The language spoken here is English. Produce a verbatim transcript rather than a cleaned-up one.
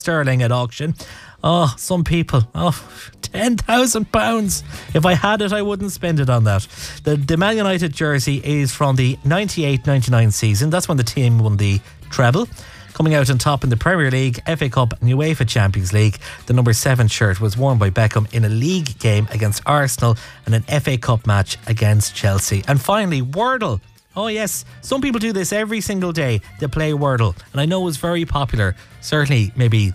sterling at auction. Oh, some people. Oh, ten thousand pounds. If I had it, I wouldn't spend it on that. The, the Man United jersey is from the ninety-eight ninety-nine season. That's when the team won the treble. Coming out on top in the Premier League, F A Cup and UEFA Champions League, the number seven shirt was worn by Beckham in a league game against Arsenal and an F A Cup match against Chelsea. And finally, Wordle. Oh yes, some people do this every single day. They play Wordle, and I know it was very popular, certainly maybe